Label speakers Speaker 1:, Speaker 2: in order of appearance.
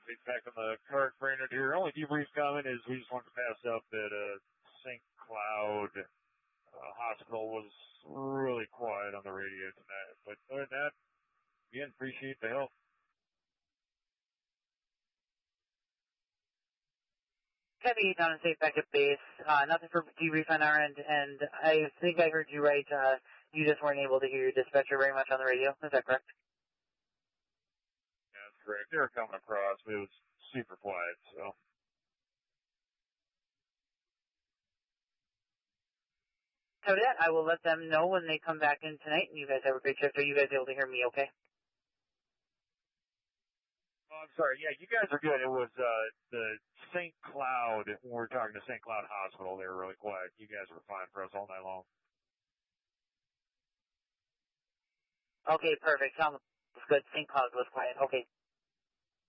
Speaker 1: updates back on the Clark Brainerd here. Only debrief comment is we just wanted to pass up that St. Cloud Hospital was really quiet on the radio tonight. But other than that, again, appreciate the help.
Speaker 2: Heavy down and safe back at base. Nothing for debrief on our end, and I think I heard you right. You just weren't able to hear your dispatcher very much on the radio. Is that correct?
Speaker 1: Yeah, that's correct. They were coming across, but it was super quiet, so.
Speaker 2: So that, I will let them know when they come back in tonight, and you guys have a great shift. Are you guys able to hear me okay?
Speaker 1: Oh, I'm sorry. Yeah, you guys are good. It was the St. Cloud, when we were talking to St. Cloud Hospital, they were really quiet. You guys were fine for us all night long.
Speaker 2: Okay, perfect. Sounds good. St. Cloud was quiet. Okay.